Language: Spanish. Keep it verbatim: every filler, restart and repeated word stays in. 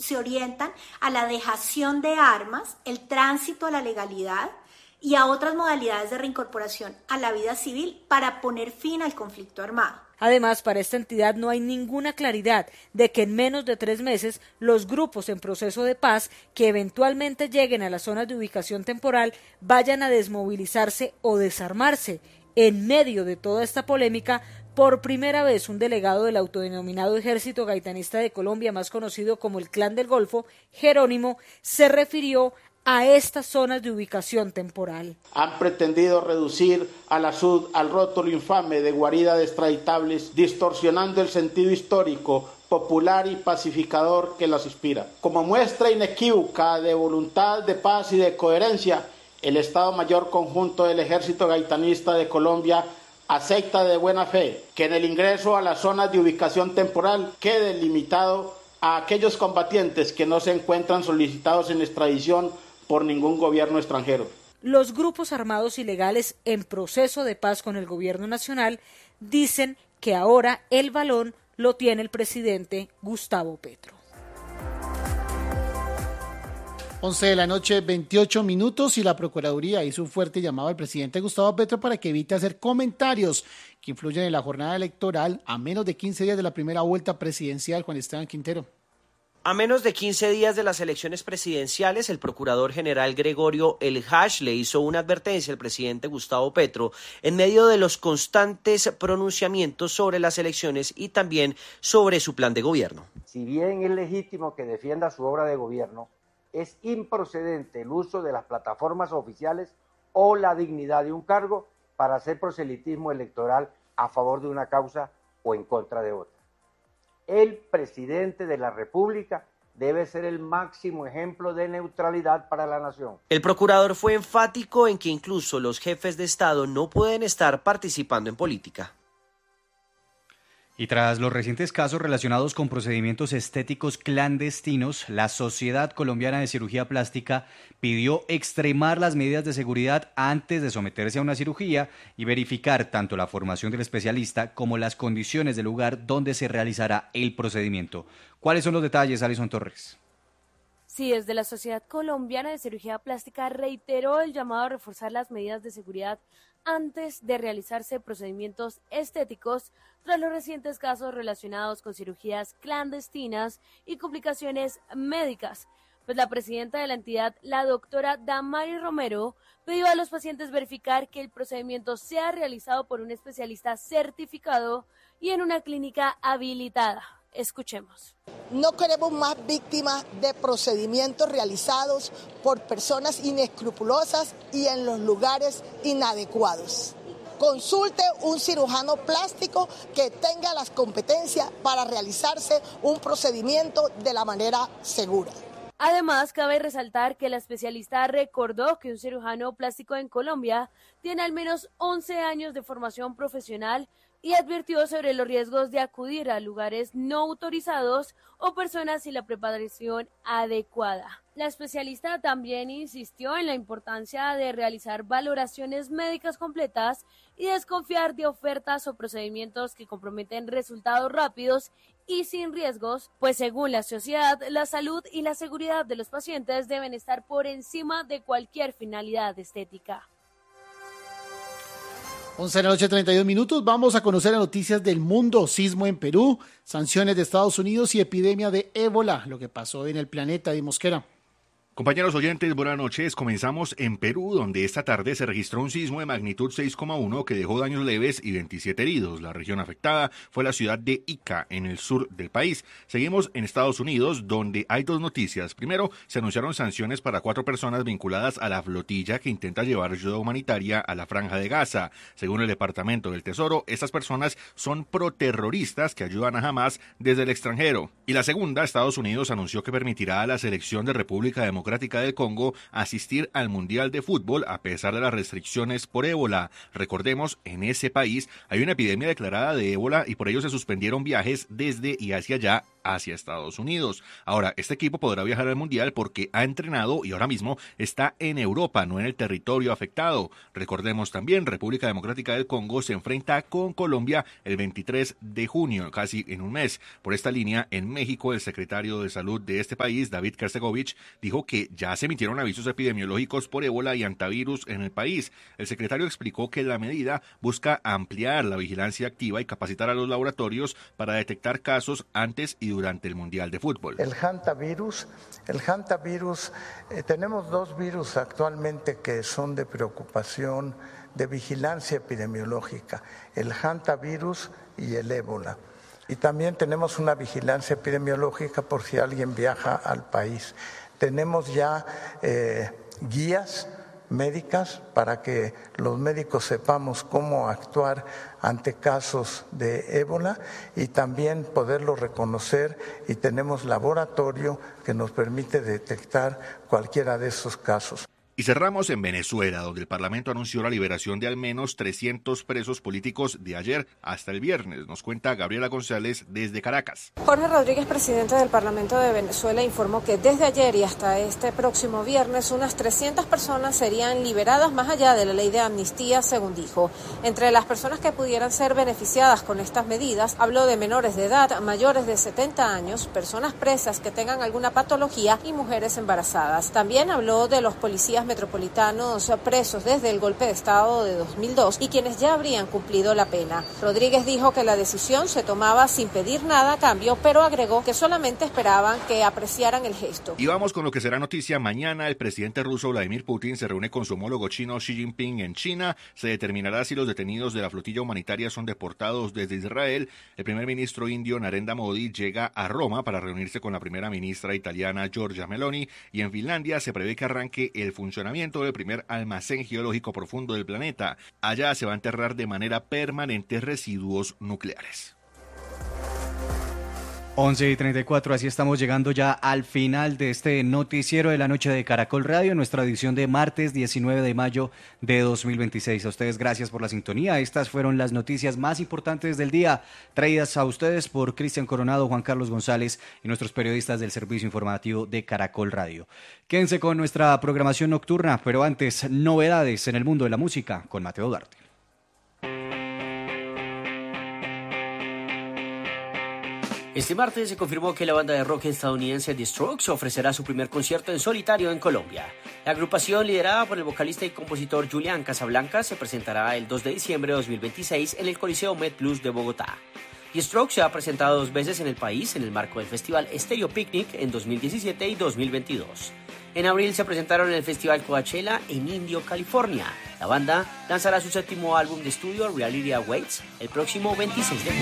se orientan a la dejación de armas, el tránsito a la legalidad y a otras modalidades de reincorporación a la vida civil para poner fin al conflicto armado. Además, para esta entidad no hay ninguna claridad de que en menos de tres meses los grupos en proceso de paz que eventualmente lleguen a las zonas de ubicación temporal vayan a desmovilizarse o desarmarse. En medio de toda esta polémica, por primera vez un delegado del autodenominado Ejército Gaitanista de Colombia, más conocido como el Clan del Golfo, Jerónimo, se refirió a estas zonas de ubicación temporal. Han pretendido reducir a la S U D al rótulo infame de guarida de extraditables, distorsionando el sentido histórico, popular y pacificador que los inspira. Como muestra inequívoca de voluntad de paz y de coherencia, el Estado Mayor Conjunto del Ejército Gaitanista de Colombia acepta de buena fe que en el ingreso a las zonas de ubicación temporal quede limitado a aquellos combatientes que no se encuentran solicitados en extradición por ningún gobierno extranjero. Los grupos armados ilegales en proceso de paz con el gobierno nacional dicen que ahora el balón lo tiene el presidente Gustavo Petro. once de la noche, veintiocho minutos, y la Procuraduría hizo un fuerte llamado al presidente Gustavo Petro para que evite hacer comentarios que influyen en la jornada electoral a menos de quince días de la primera vuelta presidencial. Juan Esteban Quintero. A menos de quince días de las elecciones presidenciales, el procurador general Gregorio El Hash le hizo una advertencia al presidente Gustavo Petro en medio de los constantes pronunciamientos sobre las elecciones y también sobre su plan de gobierno. Si bien es legítimo que defienda su obra de gobierno, es improcedente el uso de las plataformas oficiales o la dignidad de un cargo para hacer proselitismo electoral a favor de una causa o en contra de otra. El presidente de la República debe ser el máximo ejemplo de neutralidad para la nación. El procurador fue enfático en que incluso los jefes de Estado no pueden estar participando en política. Y tras los recientes casos relacionados con procedimientos estéticos clandestinos, la Sociedad Colombiana de Cirugía Plástica pidió extremar las medidas de seguridad antes de someterse a una cirugía y verificar tanto la formación del especialista como las condiciones del lugar donde se realizará el procedimiento. ¿Cuáles son los detalles, Alison Torres? Sí, desde la Sociedad Colombiana de Cirugía Plástica reiteró el llamado a reforzar las medidas de seguridad antes de realizarse procedimientos estéticos tras los recientes casos relacionados con cirugías clandestinas y complicaciones médicas. Pues la presidenta de la entidad, la doctora Damari Romero, pidió a los pacientes verificar que el procedimiento sea realizado por un especialista certificado y en una clínica habilitada. Escuchemos. No queremos más víctimas de procedimientos realizados por personas inescrupulosas y en los lugares inadecuados. Consulte un cirujano plástico que tenga las competencias para realizarse un procedimiento de la manera segura. Además, cabe resaltar que la especialista recordó que un cirujano plástico en Colombia tiene al menos once años de formación profesional y advirtió sobre los riesgos de acudir a lugares no autorizados o personas sin la preparación adecuada. La especialista también insistió en la importancia de realizar valoraciones médicas completas y desconfiar de ofertas o procedimientos que comprometen resultados rápidos y sin riesgos, pues según la sociedad, la salud y la seguridad de los pacientes deben estar por encima de cualquier finalidad estética. once de la noche, treinta y dos minutos. Vamos a conocer las noticias del mundo. Sismo en Perú, sanciones de Estados Unidos y epidemia de ébola. Lo que pasó en el planeta de Mosquera. Compañeros oyentes, buenas noches. Comenzamos en Perú, donde esta tarde se registró un sismo de magnitud seis coma uno que dejó daños leves y veintisiete heridos. La región afectada fue la ciudad de Ica, en el sur del país. Seguimos en Estados Unidos, donde hay dos noticias. Primero, se anunciaron sanciones para cuatro personas vinculadas a la flotilla que intenta llevar ayuda humanitaria a la Franja de Gaza. Según el Departamento del Tesoro, estas personas son proterroristas que ayudan a Hamas desde el extranjero. Y la segunda, Estados Unidos anunció que permitirá a la selección de República Democrática Democrática del Congo asistir al Mundial de Fútbol a pesar de las restricciones por ébola. Recordemos, en ese país hay una epidemia declarada de ébola y por ello se suspendieron viajes desde y hacia allá hacia Estados Unidos. Ahora, este equipo podrá viajar al Mundial porque ha entrenado y ahora mismo está en Europa, no en el territorio afectado. Recordemos también, República Democrática del Congo se enfrenta con Colombia el veintitrés de junio, casi en un mes. Por esta línea, en México, el secretario de Salud de este país, David Kersegovich, dijo que ya se emitieron avisos epidemiológicos por ébola y antivirus en el país. El secretario explicó que la medida busca ampliar la vigilancia activa y capacitar a los laboratorios para detectar casos antes y durante el Mundial de Fútbol. El hantavirus, el hantavirus, eh, tenemos dos virus actualmente que son de preocupación, de vigilancia epidemiológica, el hantavirus y el ébola. Y también tenemos una vigilancia epidemiológica por si alguien viaja al país. Tenemos ya eh, guías médicas para que los médicos sepamos cómo actuar ante casos de ébola y también poderlo reconocer, y tenemos laboratorio que nos permite detectar cualquiera de esos casos. Y cerramos en Venezuela, donde el Parlamento anunció la liberación de al menos trescientos presos políticos de ayer hasta el viernes. Nos cuenta Gabriela González desde Caracas. Jorge Rodríguez, presidente del Parlamento de Venezuela, informó que desde ayer y hasta este próximo viernes unas trescientas personas serían liberadas más allá de la ley de amnistía, según dijo. Entre las personas que pudieran ser beneficiadas con estas medidas, habló de menores de edad, mayores de setenta años, personas presas que tengan alguna patología y mujeres embarazadas. También habló de los policías metropolitanos presos desde el golpe de Estado de dos mil dos y quienes ya habrían cumplido la pena. Rodríguez dijo que la decisión se tomaba sin pedir nada a cambio, pero agregó que solamente esperaban que apreciaran el gesto. Y vamos con lo que será noticia mañana. El presidente ruso Vladimir Putin se reúne con su homólogo chino Xi Jinping en China. Se determinará si los detenidos de la flotilla humanitaria son deportados desde Israel. El primer ministro indio Narendra Modi llega a Roma para reunirse con la primera ministra italiana Giorgia Meloni, y en Finlandia se prevé que arranque el funcionamiento del primer almacén geológico profundo del planeta. Allá se va a enterrar de manera permanente residuos nucleares. once y treinta y cuatro, así estamos llegando ya al final de este noticiero de la noche de Caracol Radio, nuestra edición de martes diecinueve de mayo de dos mil veintiséis. A ustedes gracias por la sintonía. Estas fueron las noticias más importantes del día, traídas a ustedes por Cristian Coronado, Juan Carlos González y nuestros periodistas del servicio informativo de Caracol Radio. Quédense con nuestra programación nocturna, pero antes, novedades en el mundo de la música con Mateo Duarte. Este martes se confirmó que la banda de rock estadounidense The Strokes ofrecerá su primer concierto en solitario en Colombia. La agrupación, liderada por el vocalista y compositor Julián Casablancas, se presentará el dos de diciembre de dos mil veintiséis en el Coliseo MedPlus de Bogotá. The Strokes se ha presentado dos veces en el país en el marco del festival Stereo Picnic en dos mil diecisiete y dos mil veintidós. En abril se presentaron en el Festival Coachella en Indio, California. La banda lanzará su séptimo álbum de estudio, Reality Awaits, el próximo veintiséis de junio.